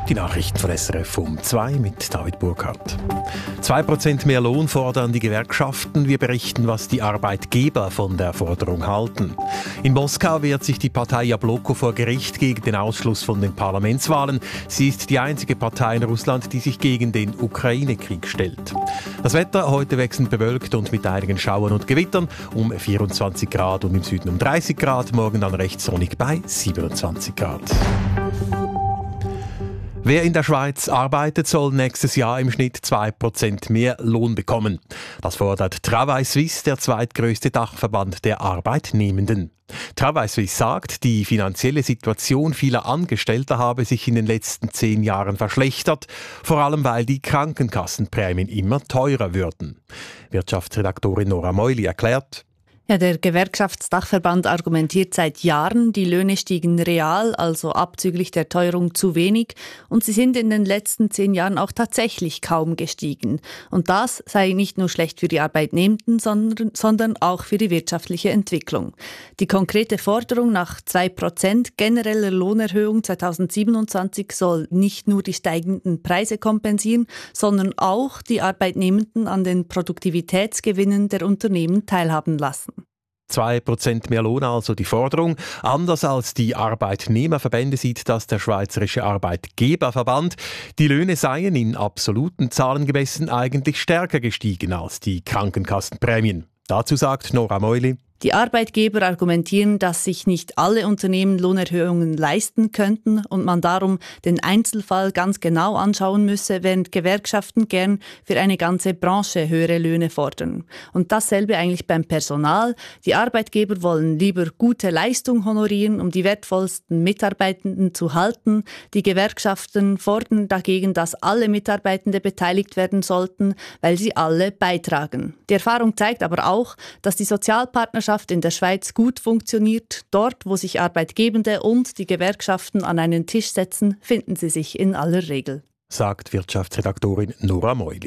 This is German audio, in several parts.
Die Nachrichten von SRF um 2 mit David Burkhardt. 2% mehr Lohn fordern die Gewerkschaften. Wir berichten, was die Arbeitgeber von der Forderung halten. In Moskau wehrt sich die Partei Jabloko vor Gericht gegen den Ausschluss von den Parlamentswahlen. Sie ist die einzige Partei in Russland, die sich gegen den Ukraine-Krieg stellt. Das Wetter heute wechselnd bewölkt und mit einigen Schauern und Gewittern um 24 Grad und im Süden um 30 Grad. Morgen dann recht sonnig bei 27 Grad. Wer in der Schweiz arbeitet, soll nächstes Jahr im Schnitt 2% mehr Lohn bekommen. Das fordert Travail Suisse, der zweitgrößte Dachverband der Arbeitnehmenden. Travail Suisse sagt, die finanzielle Situation vieler Angestellter habe sich in den letzten 10 Jahren verschlechtert, vor allem weil die Krankenkassenprämien immer teurer würden. Wirtschaftsredaktorin Nora Meuli erklärt: Ja, der Gewerkschaftsdachverband argumentiert seit Jahren, die Löhne stiegen real, also abzüglich der Teuerung, zu wenig, und sie sind in den letzten 10 Jahren auch tatsächlich kaum gestiegen. Und das sei nicht nur schlecht für die Arbeitnehmenden, sondern auch für die wirtschaftliche Entwicklung. Die konkrete Forderung nach 2% genereller Lohnerhöhung 2027 soll nicht nur die steigenden Preise kompensieren, sondern auch die Arbeitnehmenden an den Produktivitätsgewinnen der Unternehmen teilhaben lassen. 2% mehr Lohn, also die Forderung. Anders als die Arbeitnehmerverbände sieht das der Schweizerische Arbeitgeberverband. Die Löhne seien in absoluten Zahlen gemessen eigentlich stärker gestiegen als die Krankenkassenprämien. Dazu sagt Nora Meuli: Die Arbeitgeber argumentieren, dass sich nicht alle Unternehmen Lohnerhöhungen leisten könnten und man darum den Einzelfall ganz genau anschauen müsse, während Gewerkschaften gern für eine ganze Branche höhere Löhne fordern. Und dasselbe eigentlich beim Personal. Die Arbeitgeber wollen lieber gute Leistung honorieren, um die wertvollsten Mitarbeitenden zu halten. Die Gewerkschaften fordern dagegen, dass alle Mitarbeitende beteiligt werden sollten, weil sie alle beitragen. Die Erfahrung zeigt aber auch, dass die Sozialpartnerschaft in der Schweiz gut funktioniert. Dort, wo sich Arbeitgebende und die Gewerkschaften an einen Tisch setzen, finden sie sich in aller Regel. Sagt Wirtschaftsredaktorin Nora Meuli.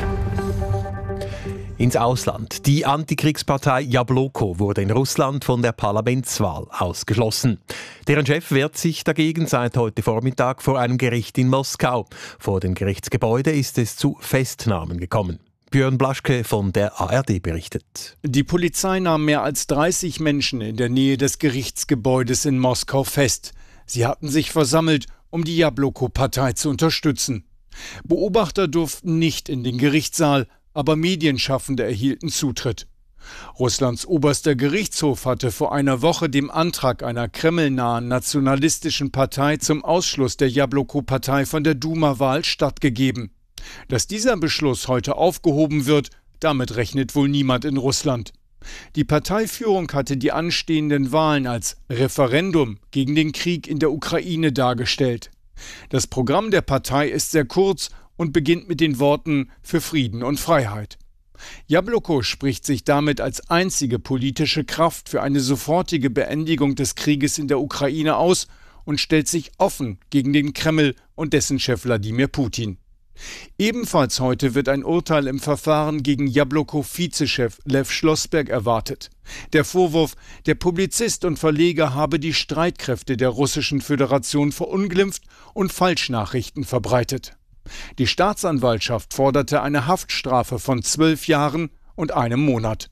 Ins Ausland. Die Antikriegspartei Jabloko wurde in Russland von der Parlamentswahl ausgeschlossen. Deren Chef wehrt sich dagegen seit heute Vormittag vor einem Gericht in Moskau. Vor dem Gerichtsgebäude ist es zu Festnahmen gekommen. Björn Blaschke von der ARD berichtet. Die Polizei nahm mehr als 30 Menschen in der Nähe des Gerichtsgebäudes in Moskau fest. Sie hatten sich versammelt, um die Jabloko-Partei zu unterstützen. Beobachter durften nicht in den Gerichtssaal, aber Medienschaffende erhielten Zutritt. Russlands oberster Gerichtshof hatte vor einer Woche dem Antrag einer kremlnahen nationalistischen Partei zum Ausschluss der Jabloko-Partei von der Duma-Wahl stattgegeben. Dass dieser Beschluss heute aufgehoben wird, damit rechnet wohl niemand in Russland. Die Parteiführung hatte die anstehenden Wahlen als Referendum gegen den Krieg in der Ukraine dargestellt. Das Programm der Partei ist sehr kurz und beginnt mit den Worten „für Frieden und Freiheit". Jabloko spricht sich damit als einzige politische Kraft für eine sofortige Beendigung des Krieges in der Ukraine aus und stellt sich offen gegen den Kreml und dessen Chef Wladimir Putin. Ebenfalls heute wird ein Urteil im Verfahren gegen Jabloko-Vizechef Lew Schlossberg erwartet. Der Vorwurf, der Publizist und Verleger habe die Streitkräfte der Russischen Föderation verunglimpft und Falschnachrichten verbreitet. Die Staatsanwaltschaft forderte eine Haftstrafe von 12 Jahren und einem Monat.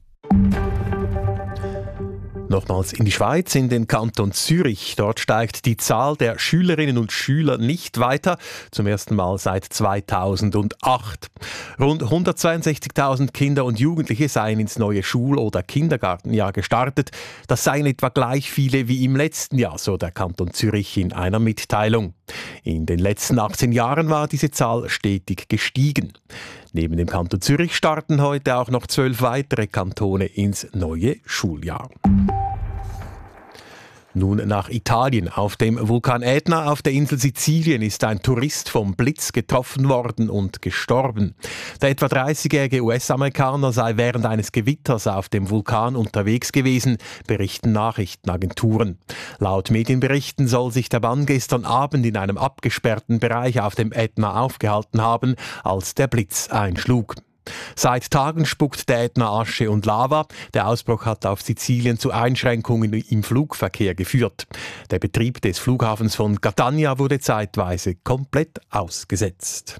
Nochmals in die Schweiz, in den Kanton Zürich. Dort steigt die Zahl der Schülerinnen und Schüler nicht weiter, zum ersten Mal seit 2008. Rund 162.000 Kinder und Jugendliche seien ins neue Schul- oder Kindergartenjahr gestartet. Das seien etwa gleich viele wie im letzten Jahr, so der Kanton Zürich in einer Mitteilung. In den letzten 18 Jahren war diese Zahl stetig gestiegen. Neben dem Kanton Zürich starten heute auch noch 12 weitere Kantone ins neue Schuljahr. Nun nach Italien. Auf dem Vulkan Ätna auf der Insel Sizilien ist ein Tourist vom Blitz getroffen worden und gestorben. Der etwa 30-jährige US-Amerikaner sei während eines Gewitters auf dem Vulkan unterwegs gewesen, berichten Nachrichtenagenturen. Laut Medienberichten soll sich der Mann gestern Abend in einem abgesperrten Bereich auf dem Ätna aufgehalten haben, als der Blitz einschlug. Seit Tagen spuckt der Ätna Asche und Lava. Der Ausbruch hat auf Sizilien zu Einschränkungen im Flugverkehr geführt. Der Betrieb des Flughafens von Catania wurde zeitweise komplett ausgesetzt.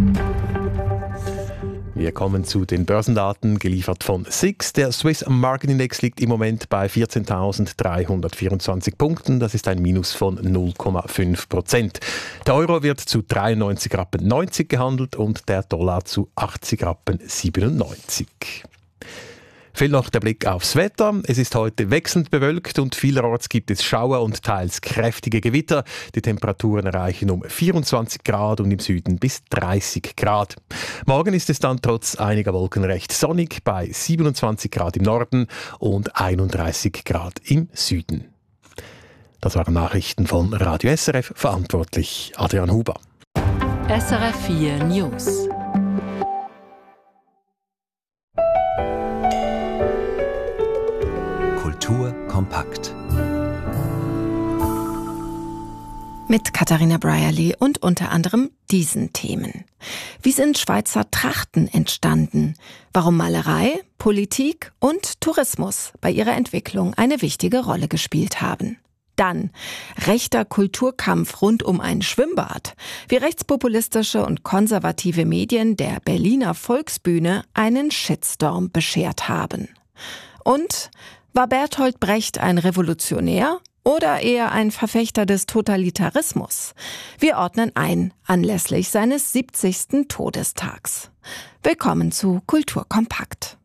Wir kommen zu den Börsendaten, geliefert von SIX. Der Swiss Market Index liegt im Moment bei 14.324 Punkten. Das ist ein Minus von 0,5%. Der Euro wird zu 93,90 Rappen gehandelt und der Dollar zu 80,97 Rappen. Fehlt noch der Blick aufs Wetter. Es ist heute wechselnd bewölkt und vielerorts gibt es Schauer und teils kräftige Gewitter. Die Temperaturen erreichen um 24 Grad und im Süden bis 30 Grad. Morgen ist es dann trotz einiger Wolken recht sonnig bei 27 Grad im Norden und 31 Grad im Süden. Das waren Nachrichten von Radio SRF, verantwortlich Adrian Huber. SRF 4 News. Kultur kompakt. Mit Katharina Brierley und unter anderem diesen Themen. Wie sind Schweizer Trachten entstanden? Warum Malerei, Politik und Tourismus bei ihrer Entwicklung eine wichtige Rolle gespielt haben? Dann rechter Kulturkampf rund um ein Schwimmbad, wie rechtspopulistische und konservative Medien der Berliner Volksbühne einen Shitstorm beschert haben. Und war Bertolt Brecht ein Revolutionär oder eher ein Verfechter des Totalitarismus? Wir ordnen ein anlässlich seines 70. Todestags. Willkommen zu Kultur kompakt.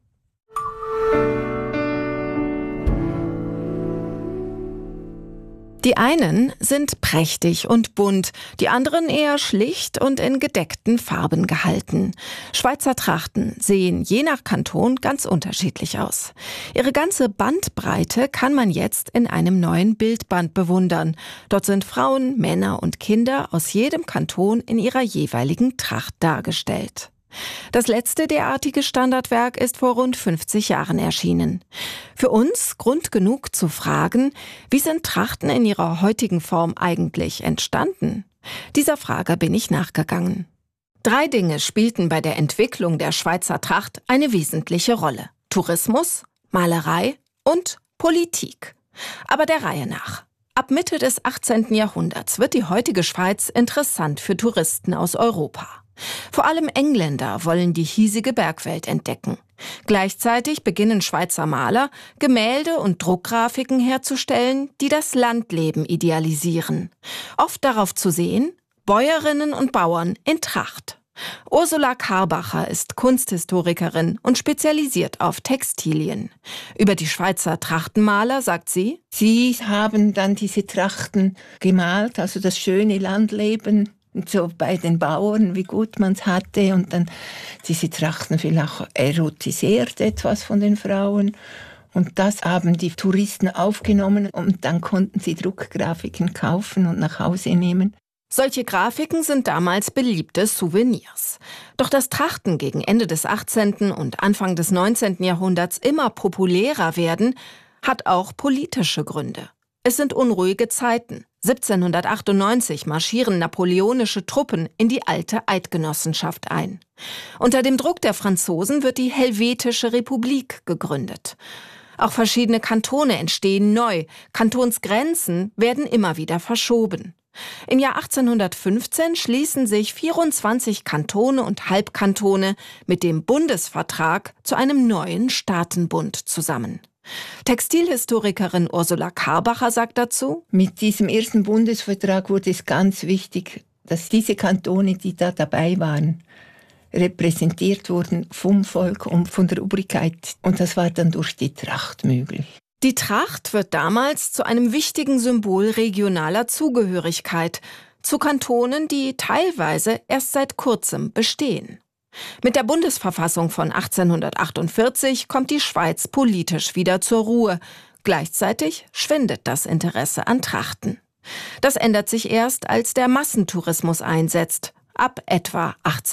Die einen sind prächtig und bunt, die anderen eher schlicht und in gedeckten Farben gehalten. Schweizer Trachten sehen je nach Kanton ganz unterschiedlich aus. Ihre ganze Bandbreite kann man jetzt in einem neuen Bildband bewundern. Dort sind Frauen, Männer und Kinder aus jedem Kanton in ihrer jeweiligen Tracht dargestellt. Das letzte derartige Standardwerk ist vor rund 50 Jahren erschienen. Für uns Grund genug zu fragen, wie sind Trachten in ihrer heutigen Form eigentlich entstanden? Dieser Frage bin ich nachgegangen. 3 Dinge spielten bei der Entwicklung der Schweizer Tracht eine wesentliche Rolle: Tourismus, Malerei und Politik. Aber der Reihe nach. Ab Mitte des 18. Jahrhunderts wird die heutige Schweiz interessant für Touristen aus Europa. Vor allem Engländer wollen die hiesige Bergwelt entdecken. Gleichzeitig beginnen Schweizer Maler, Gemälde und Druckgrafiken herzustellen, die das Landleben idealisieren. Oft darauf zu sehen: Bäuerinnen und Bauern in Tracht. Ursula Karbacher ist Kunsthistorikerin und spezialisiert auf Textilien. Über die Schweizer Trachtenmaler sagt sie: Sie haben dann diese Trachten gemalt, also das schöne Landleben, so bei den Bauern, wie gut man es hatte, und dann diese Trachten vielleicht auch erotisiert etwas von den Frauen. Und das haben die Touristen aufgenommen und dann konnten sie Druckgrafiken kaufen und nach Hause nehmen. Solche Grafiken sind damals beliebte Souvenirs. Doch dass Trachten gegen Ende des 18. und Anfang des 19. Jahrhunderts immer populärer werden, hat auch politische Gründe. Es sind unruhige Zeiten. 1798 marschieren napoleonische Truppen in die alte Eidgenossenschaft ein. Unter dem Druck der Franzosen wird die Helvetische Republik gegründet. Auch verschiedene Kantone entstehen neu. Kantonsgrenzen werden immer wieder verschoben. Im Jahr 1815 schließen sich 24 Kantone und Halbkantone mit dem Bundesvertrag zu einem neuen Staatenbund zusammen. Textilhistorikerin Ursula Karbacher sagt dazu: Mit diesem ersten Bundesvertrag wurde es ganz wichtig, dass diese Kantone, die da dabei waren, repräsentiert wurden vom Volk und von der Obrigkeit. Und das war dann durch die Tracht möglich. Die Tracht wird damals zu einem wichtigen Symbol regionaler Zugehörigkeit, zu Kantonen, die teilweise erst seit kurzem bestehen. Mit der Bundesverfassung von 1848 kommt die Schweiz politisch wieder zur Ruhe. Gleichzeitig schwindet das Interesse an Trachten. Das ändert sich erst, als der Massentourismus einsetzt, ab etwa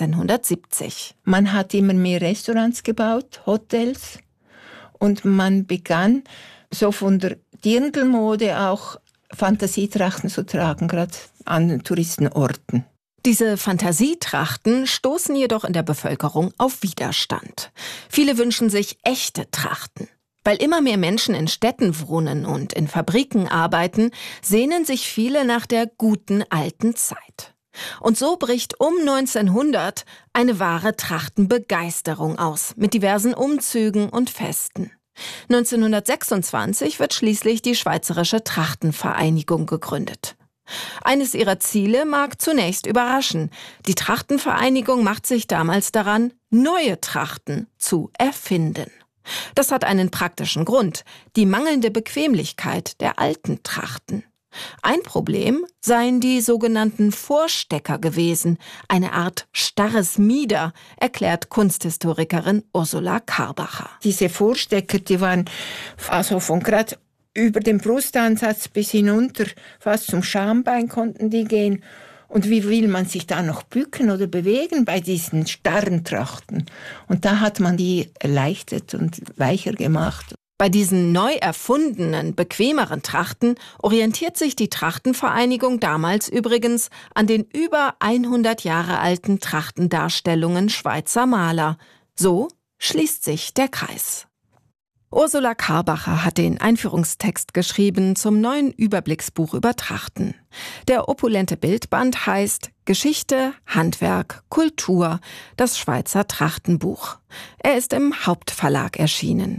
1870. Man hat immer mehr Restaurants gebaut, Hotels, und man begann so von der Dirndlmode auch Fantasietrachten zu tragen, gerade an Touristenorten. Diese Fantasietrachten stoßen jedoch in der Bevölkerung auf Widerstand. Viele wünschen sich echte Trachten. Weil immer mehr Menschen in Städten wohnen und in Fabriken arbeiten, sehnen sich viele nach der guten alten Zeit. Und so bricht um 1900 eine wahre Trachtenbegeisterung aus, mit diversen Umzügen und Festen. 1926 wird schließlich die Schweizerische Trachtenvereinigung gegründet. Eines ihrer Ziele mag zunächst überraschen. Die Trachtenvereinigung macht sich damals daran, neue Trachten zu erfinden. Das hat einen praktischen Grund: die mangelnde Bequemlichkeit der alten Trachten. Ein Problem seien die sogenannten Vorstecker gewesen, eine Art starres Mieder, erklärt Kunsthistorikerin Ursula Karbacher. Diese Vorstecker, die waren also von gerade über dem Brustansatz bis hinunter, fast zum Schambein konnten die gehen. Und wie will man sich da noch bücken oder bewegen bei diesen starren Trachten? Und da hat man die erleichtert und weicher gemacht. Bei diesen neu erfundenen, bequemeren Trachten orientiert sich die Trachtenvereinigung damals übrigens an den über 100 Jahre alten Trachtendarstellungen Schweizer Maler. So schließt sich der Kreis. Ursula Karbacher hat den Einführungstext geschrieben zum neuen Überblicksbuch über Trachten. Der opulente Bildband heißt Geschichte, Handwerk, Kultur, das Schweizer Trachtenbuch. Er ist im Hauptverlag erschienen.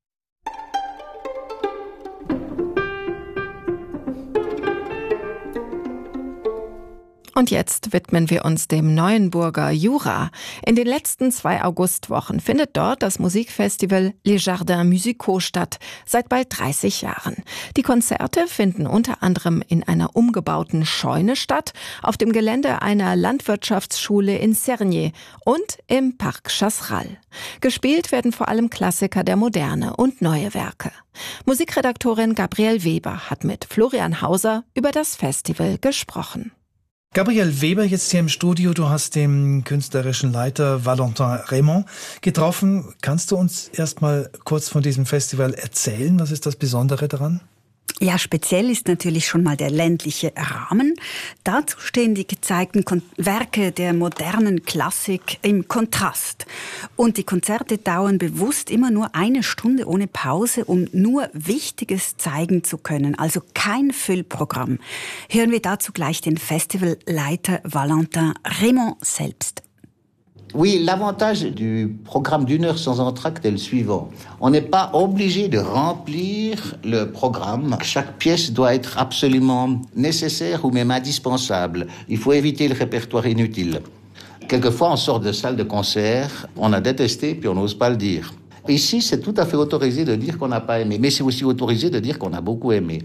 Und jetzt widmen wir uns dem Neuenburger Jura. In den letzten 2 Augustwochen findet dort das Musikfestival Les Jardins Musicaux statt, seit bald 30 Jahren. Die Konzerte finden unter anderem in einer umgebauten Scheune statt, auf dem Gelände einer Landwirtschaftsschule in Cernay und im Parc Chasseral. Gespielt werden vor allem Klassiker der Moderne und neue Werke. Musikredaktorin Gabrielle Weber hat mit Florian Hauser über das Festival gesprochen. Gabrielle Weber jetzt hier im Studio. Du hast den künstlerischen Leiter Valentin Raymond getroffen. Kannst du uns erst mal kurz von diesem Festival erzählen? Was ist das Besondere daran? Ja, speziell ist natürlich schon mal der ländliche Rahmen. Dazu stehen die gezeigten Werke der modernen Klassik im Kontrast. Und die Konzerte dauern bewusst immer nur 1 Stunde ohne Pause, um nur Wichtiges zeigen zu können. Also kein Füllprogramm. Hören wir dazu gleich den Festivalleiter Valentin Raymond selbst. Oui, l'avantage du programme d'1 heure sans entracte est le suivant. On n'est pas obligé de remplir le programme. Chaque pièce doit être absolument nécessaire ou même indispensable. Il faut éviter le répertoire inutile. Quelquefois, on sort de salle de concert, on a détesté, puis on n'ose pas le dire. Ici, c'est tout à fait autorisé de dire qu'on n'a pas aimé, mais c'est aussi autorisé de dire qu'on a beaucoup aimé.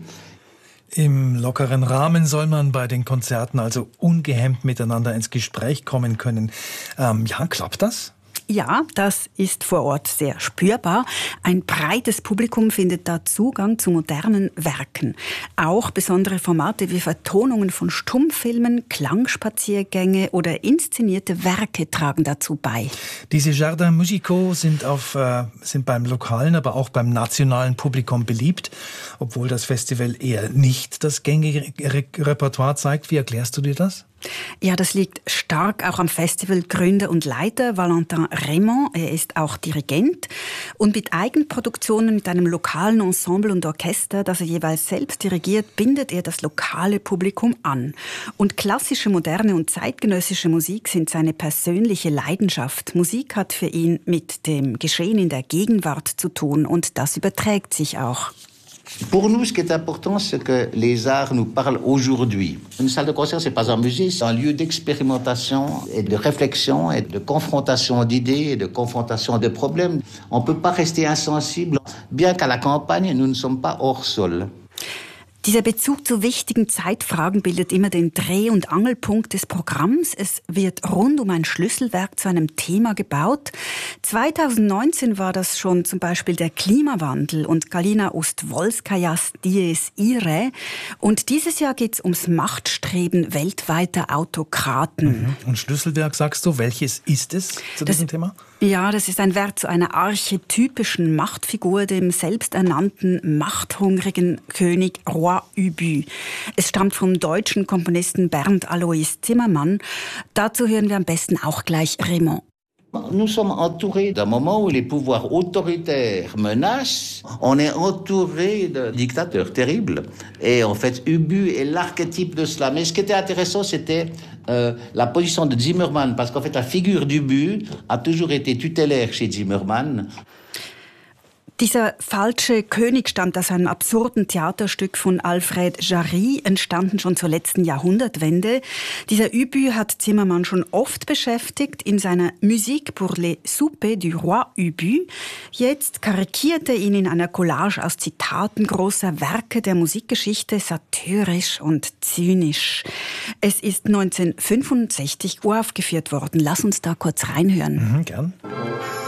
Im lockeren Rahmen soll man bei den Konzerten also ungehemmt miteinander ins Gespräch kommen können. Ja, klappt das? Ja, das ist vor Ort sehr spürbar. Ein breites Publikum findet da Zugang zu modernen Werken. Auch besondere Formate wie Vertonungen von Stummfilmen, Klangspaziergänge oder inszenierte Werke tragen dazu bei. Diese Jardins Musicaux sind beim lokalen, aber auch beim nationalen Publikum beliebt, obwohl das Festival eher nicht das gängige Repertoire zeigt. Wie erklärst du dir das? Ja, das liegt stark auch am Festivalgründer und Leiter Valentin Raymond. Er ist auch Dirigent und mit Eigenproduktionen mit einem lokalen Ensemble und Orchester, das er jeweils selbst dirigiert, bindet er das lokale Publikum an. Und klassische, moderne und zeitgenössische Musik sind seine persönliche Leidenschaft. Musik hat für ihn mit dem Geschehen in der Gegenwart zu tun und das überträgt sich auch. Pour nous, ce qui est important, c'est que les arts nous parlent aujourd'hui. Une salle de concert, c'est pas un musée, c'est un lieu d'expérimentation et de réflexion et de confrontation d'idées et de confrontation de problèmes. On peut pas rester insensible. Bien qu'à la campagne, nous ne sommes pas hors sol. Dieser Bezug zu wichtigen Zeitfragen bildet immer den Dreh- und Angelpunkt des Programms. Es wird rund um ein Schlüsselwerk zu einem Thema gebaut. 2019 war das schon zum Beispiel der Klimawandel und Galina Ustwolskajas Dies Irae. Und dieses Jahr geht es ums Machtstreben weltweiter Autokraten. Und Schlüsselwerk, sagst du, welches ist es zu diesem Thema? Ja, das ist ein Werk zu einer archetypischen Machtfigur, dem selbsternannten, machthungrigen König Roi Ubu. Es stammt vom deutschen Komponisten Bernd Alois Zimmermann. Dazu hören wir am besten auch gleich Raymond. Nous sommes entourés d'un moment où les pouvoirs autoritaires menacent. On est entouré de dictateurs terribles. Et en fait, Ubu est l'archétype de cela. Mais ce qui était intéressant, c'était la position de Zimmermann. Parce qu'en fait, la figure d'Ubu a toujours été tutélaire chez Zimmermann. Dieser falsche König stammt aus einem absurden Theaterstück von Alfred Jarry, entstanden schon zur letzten Jahrhundertwende. Dieser Ubu hat Zimmermann schon oft beschäftigt in seiner Musique pour les soupers du Roi Ubu. Jetzt karikiert er ihn in einer Collage aus Zitaten großer Werke der Musikgeschichte satirisch und zynisch. Es ist 1965 uraufgeführt worden. Lass uns da kurz reinhören. Gern.